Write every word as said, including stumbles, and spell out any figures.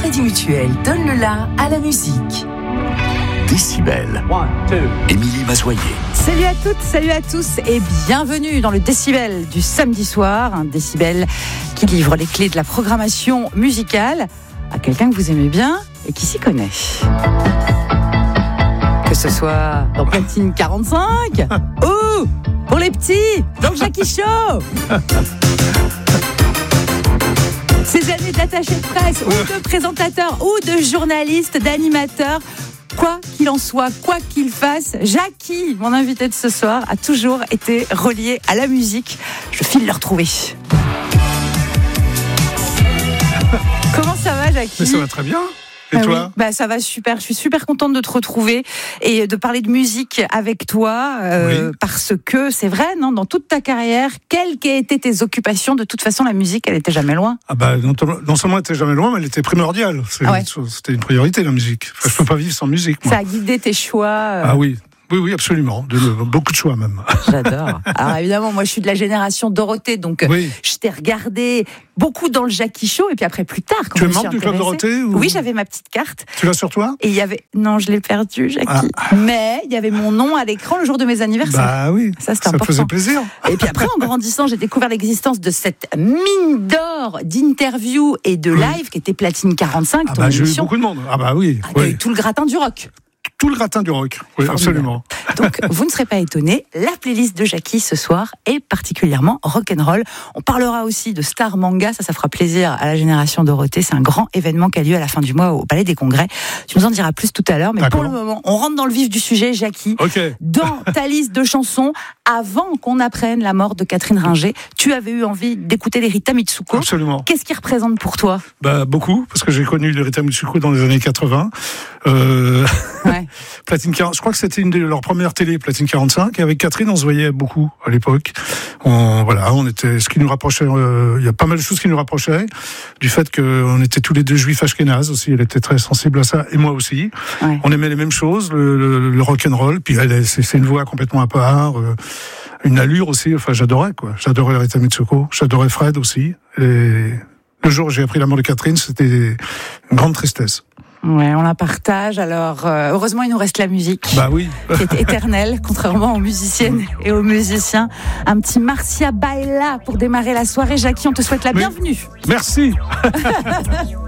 Crédit Mutuel donne le la à la musique. Décibel. One, two. Émilie Mazoyer. Salut à toutes, salut à tous et bienvenue dans le Décibel du samedi soir. Un Décibel qui livre les clés de la programmation musicale à quelqu'un que vous aimez bien et qui s'y connaît. Que ce soit dans Platine quarante-cinq ou pour les petits, dans le Jackie Show. Ces années d'attaché de presse ou de présentateur ou de journaliste, d'animateur, quoi qu'il en soit, quoi qu'il fasse, Jackie, mon invité de ce soir, a toujours été relié à la musique. Je file le retrouver. Comment ça va, Jackie ? Mais ça va très bien. Et ah toi ? oui, bah ça va super. Je suis super contente de te retrouver et de parler de musique avec toi euh, oui. parce que c'est vrai, non, dans toute ta carrière, quelles qu'aient été tes occupations, de toute façon, la musique, elle était jamais loin. Ah bah, non, non seulement elle était jamais loin, mais elle était primordiale. C'est, Ah ouais. C'était une priorité, la musique. Enfin, je peux pas vivre sans musique, moi. Ça a guidé tes choix. Euh... Ah oui. Oui, oui, absolument. De, de, beaucoup de choix, même. J'adore. Alors évidemment, moi je suis de la génération Dorothée, donc oui. je t'ai regardé beaucoup dans le Jackie Show, et puis après plus tard, quand tu je es me suis membre du Club Dorothée ou... Oui, j'avais ma petite carte. Tu l'as sur toi ? Et il y avait... Non, je l'ai perdu, Jackie. Ah. Mais il y avait mon nom à l'écran le jour de mes anniversaires. Bah oui, ça, c'était ça important. faisait plaisir. Et puis après, en grandissant, j'ai découvert l'existence de cette mine d'or d'interviews et de live oui. qui était Platine quarante-cinq. Ah bah, j'ai eu beaucoup de monde. Ah bah oui. Ah, oui. Eu tout le gratin du rock. Tout le gratin du rock, oui, absolument. Donc, vous ne serez pas étonnés, la playlist de Jackie ce soir est particulièrement rock'n'roll. On parlera aussi de Star Manga, ça, ça fera plaisir à la génération Dorothée. C'est un grand événement qui a lieu à la fin du mois au Palais des Congrès. Tu nous en diras plus tout à l'heure, mais D'accord. pour le moment, on rentre dans le vif du sujet, Jackie. Okay. Dans ta liste de chansons, avant qu'on apprenne la mort de Catherine Ringer, tu avais eu envie d'écouter les Rita Mitsuko. Absolument. Qu'est-ce qui représente pour toi ? Bah, beaucoup, parce que j'ai connu les Rita Mitsuko dans les années quatre-vingts. Euh... Ouais. Platine quarante, je crois que c'était une de leurs premières télé, Platine quarante-cinq. Et avec Catherine, on se voyait beaucoup à l'époque. On, voilà, on était, ce qui nous rapprochait, euh, il y a pas mal de choses qui nous rapprochaient. Du fait qu'on était tous les deux juifs ashkénazes aussi. Elle était très sensible à ça, et moi aussi. Ouais. On aimait les mêmes choses, le, le, le rock'n'roll. Puis elle, c'est, c'est une voix complètement à part, euh, une allure aussi. Enfin, j'adorais, quoi. J'adorais Rita Mitsuko. J'adorais Fred aussi. Et le jour où j'ai appris la mort de Catherine, c'était une grande tristesse. Ouais, on la partage. Alors, euh, heureusement, il nous reste la musique. Bah oui. Qui est éternelle, contrairement aux musiciennes et aux musiciens. Un petit Marcia Baila pour démarrer la soirée. Jackie, on te souhaite la Mais, bienvenue. Merci.